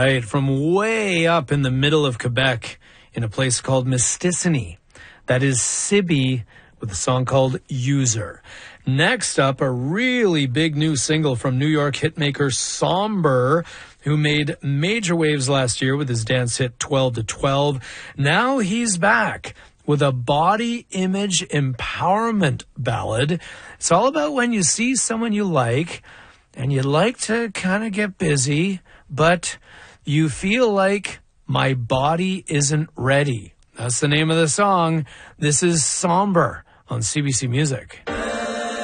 right, from way up in the middle of Quebec in a place called Mistissini. That is Sibi with a song called User. Next up, a really big new single from New York hitmaker Somber, who made major waves last year with his dance hit 12 to 12. Now he's back with a body image empowerment ballad. It's all about when you see someone you like and you'd like to kind of get busy, but you feel like my body isn't ready. That's the name of the song. This is Somber on CBC Music.